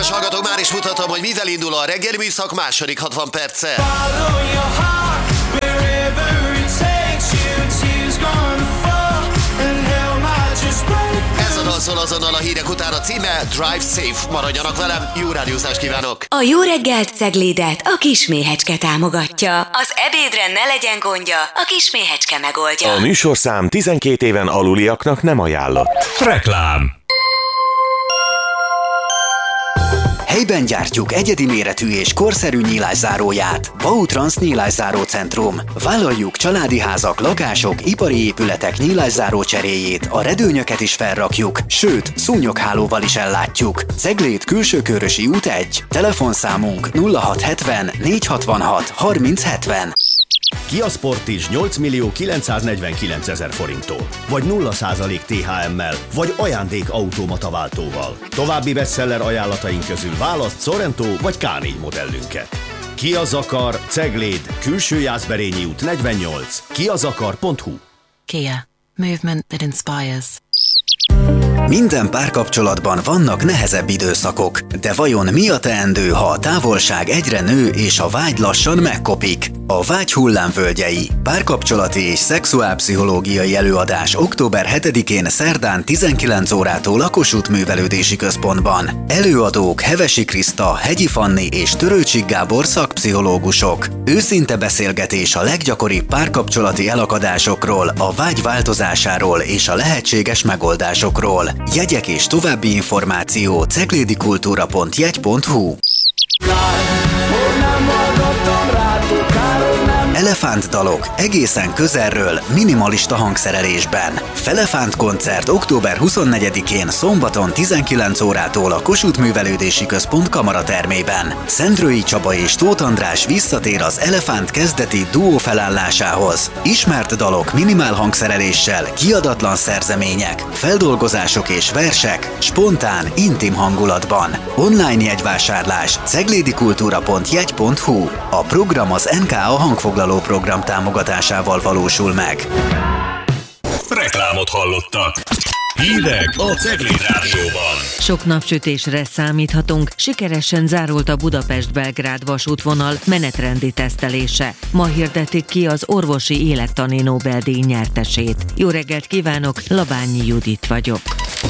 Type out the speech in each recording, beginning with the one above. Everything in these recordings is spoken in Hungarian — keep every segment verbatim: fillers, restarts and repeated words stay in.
Kedves hallgatók, már is mutatom, hogy mivel indul a reggeli műszak második hatvan perce. Ez a dal szól azonnal a hírek után, a címe Drive Safe. Maradjanak velem, jó rádiózást kívánok! A jó reggelt Ceglédet a Kisméhecske támogatja. Az ebédre ne legyen gondja, a Kisméhecske megoldja. A műsorszám tizenkét éven aluliaknak nem ajánlott. Reklám. Helyben gyártjuk egyedi méretű és korszerű nyílászáróját. Bautrans Nyílászáró Centrum. Vállaljuk családi házak, lakások, ipari épületek nyílászáró cseréjét, a redőnyöket is felrakjuk, sőt, szúnyoghálóval is ellátjuk. Ceglét Külsőkörösi út egy. Telefonszámunk nulla hat hetven négy hatvanhat harminc hetven. Kia Sportage nyolc millió kilencszáznegyvenkilencezer forinttól, vagy nulla százalék té há emmel, vagy ajándék automata váltóval. További bestseller ajánlataink közül választ Sorento vagy ká négy modellünket. Kia Zakar, Cegléd, Külső Jászberényi út negyvennyolc, kiazakar pont hu. Kia. Movement that inspires. Minden párkapcsolatban vannak nehezebb időszakok, de vajon mi a teendő, ha a távolság egyre nő és a vágy lassan megkopik? A Vágy hullámvölgyei párkapcsolati és szexuálpszichológiai előadás október hetedikén szerdán tizenkilenc órától a Kossuth Művelődési Központban. Előadók Hevesi Kriszta, Hegyi Fanni és Törőcsik Gábor szakpszichológusok. Őszinte beszélgetés a leggyakoribb párkapcsolati elakadásokról, a vágy változásáról és a lehetséges megoldásokról. Jegyek és további információ ceglédikultúra pont jegy pont hu. Elefántdalok egészen közelről, minimalista hangszerelésben. Felefánt koncert október huszonnegyedikén szombaton tizenkilenc órától a Kossuth Művelődési Központ kamaratermében. Szendrői Csaba és Tóth András visszatér az Elefánt kezdeti duó felállásához. Ismert dalok minimál hangszereléssel, kiadatlan szerzemények, feldolgozások és versek, spontán, intim hangulatban. Online jegyvásárlás ceglédikultúra pont jegy pont hu. A program az en ká á hangfoglaló program támogatásával valósul meg. Reklámot hallottak. Hírek a Cegléd Rádióban. Sok napsütésre számíthatunk. Sikeresen zárult a Budapest-Belgrád vasútvonal menetrendi tesztelése. Ma hirdetik ki az orvosi élettani Nobel-díj nyertesét. Jó reggelt kívánok, Labányi Judit vagyok.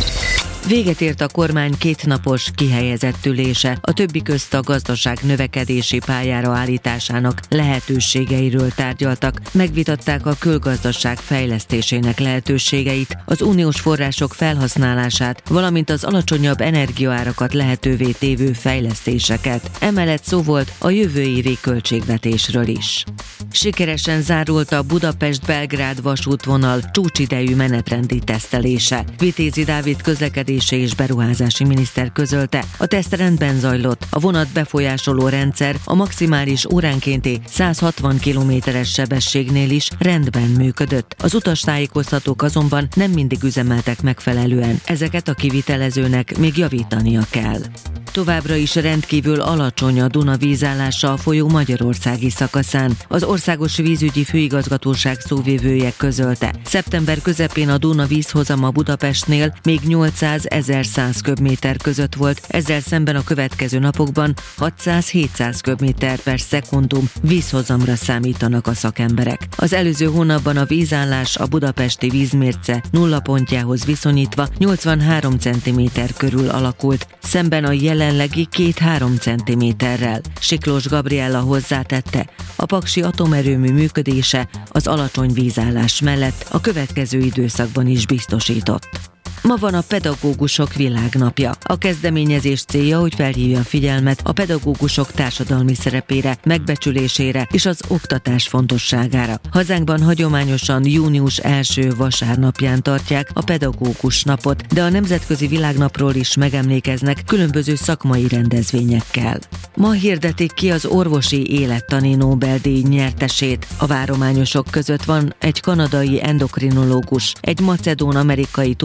Véget ért a kormány kétnapos kihelyezett ülése, a többi közt a gazdaság növekedési pályára állításának lehetőségeiről tárgyaltak, megvitatták a külgazdaság fejlesztésének lehetőségeit, az uniós források felhasználását, valamint az alacsonyabb energiaárakat lehetővé tévő fejlesztéseket. Emellett szó volt a jövő évi költségvetésről is. Sikeresen zárult a Budapest-Belgrád vasútvonal csúcsidejű menetrendi tesztelése. Vitézi Dávid közlekedési és beruházási miniszter közölte, a teszt rendben zajlott, a vonat befolyásoló rendszer a maximális óránkénti száz hatvan kilométeres sebességnél is rendben működött. Az utastájékoztatók azonban nem mindig üzemeltek megfelelően, ezeket a kivitelezőnek még javítania kell. Továbbra is rendkívül alacsony a Duna vízállása a folyó magyarországi szakaszán. Az Országos Vízügyi Főigazgatóság szóvivője közölte. Szeptember közepén a Duna vízhozama Budapestnél még nyolcszáz-ezerszáz köbméter között volt, ezzel szemben a következő napokban hatszáz-hétszáz köbméter per szekundum vízhozamra számítanak a szakemberek. Az előző hónapban a vízállás a budapesti vízmérce nulla pontjához viszonyítva nyolcvanhárom centiméter körül alakult, szemben a jelenlegi két-három centiméterrel. Siklós Gabriella hozzátette, a paksi atomerőmű működése az alacsony vízállás mellett a következő időszakban is biztosított. Ma van a pedagógusok világnapja. A kezdeményezés célja, hogy felhívja a figyelmet a pedagógusok társadalmi szerepére, megbecsülésére és az oktatás fontosságára. Hazánkban hagyományosan június első vasárnapján tartják a pedagógus napot, de a Nemzetközi Világnapról is megemlékeznek különböző szakmai rendezvényekkel. Ma hirdetik ki az orvosi élettani Nobel-díj nyertesét. A várományosok között van egy kanadai endokrinológus, egy macedón-amerikai tudós,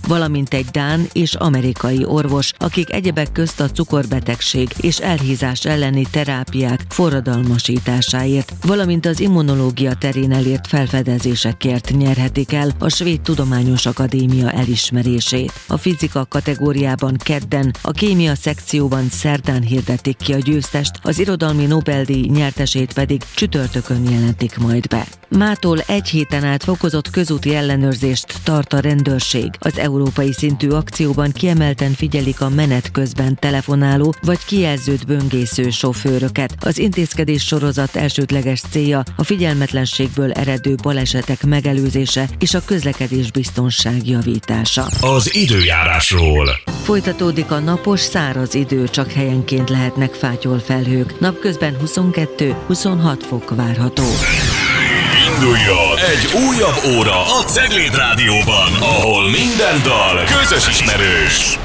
valamint egy dán és amerikai orvos, akik egyebek közt a cukorbetegség és elhízás elleni terápiák forradalmasításáért, valamint az immunológia terén elért felfedezésekért nyerhetik el a Svéd Tudományos Akadémia elismerését. A fizika kategóriában kedden, a kémia szekcióban szerdán hirdetik ki a győztest, az irodalmi Nobel-díj nyertesét pedig csütörtökön jelentik majd be. Mától egy héten át fokozott közúti ellenőrzést tart a rendőrség. Az európai szintű akcióban kiemelten figyelik a menet közben telefonáló vagy kijelzőt böngésző sofőröket. Az intézkedés sorozat elsődleges célja a figyelmetlenségből eredő balesetek megelőzése és a közlekedés biztonság javítása. Az időjárásról. Folytatódik a napos, száraz idő, csak helyenként lehetnek fátyolfelhők. Napközben huszonkettő-huszonhat fok várható. Induljon egy újabb óra a Cegléd Rádióban, ahol minden dal közös ismerős.